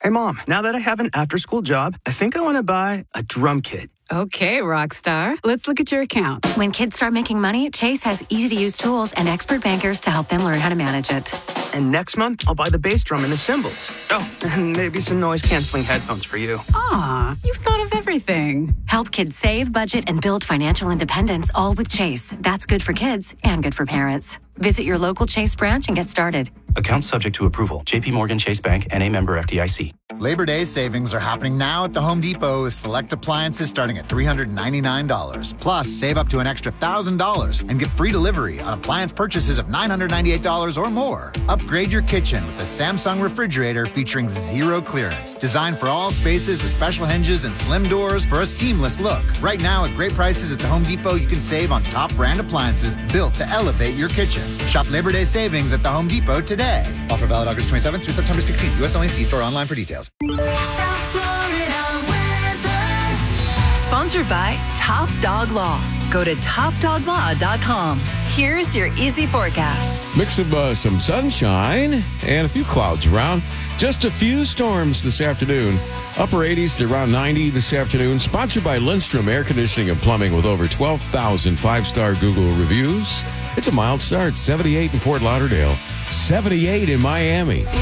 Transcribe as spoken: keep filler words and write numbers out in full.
Hey, Mom, now that I have an after-school job, I think I want to buy a drum kit. Okay, rock star. Let's look at your account. When kids start making money, Chase has easy-to-use tools and expert bankers to help them learn how to manage it. And next month, I'll buy the bass drum and the cymbals. Oh, and maybe some noise-canceling headphones for you. Aw, you've thought of everything. Help kids save, budget, and build financial independence, all with Chase. That's good for kids and good for parents. Visit your local Chase branch and get started. Account subject to approval. J P Morgan Chase Bank, N A member F D I C. Labor Day savings are happening now at the Home Depot with select appliances starting at three hundred ninety-nine dollars. Plus, save up to an extra one thousand dollars and get free delivery on appliance purchases of nine hundred ninety-eight dollars or more. Upgrade your kitchen with the Samsung refrigerator featuring zero clearance. Designed for all spaces with special hinges and slim doors for a seamless look. Right now, at great prices at the Home Depot, you can save on top brand appliances built to elevate your kitchen. Shop Labor Day savings at the Home Depot today. Offer valid August twenty-seventh through September sixteenth. U S only. See store online for details. South Florida weather. Sponsored by Top Dog Law. Go to top dog law dot com. Here's your easy forecast. Mix of uh, some sunshine and a few clouds around. Just a few storms this afternoon. Upper eighties to around ninety this afternoon. Sponsored by Lindstrom Air Conditioning and Plumbing with over twelve thousand five-star Google reviews. It's a mild start. seventy-eight in Fort Lauderdale. seventy-eight in Miami.